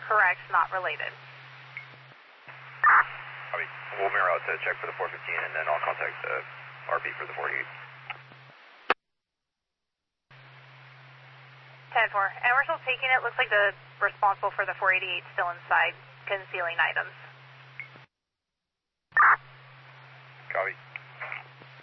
correct, not related. Copy. We'll mirror out to check for the 415, and then I'll contact RP for the 48. 10-4. And we're still taking it. Looks like the responsible for the 488 is still inside, concealing items. Copy.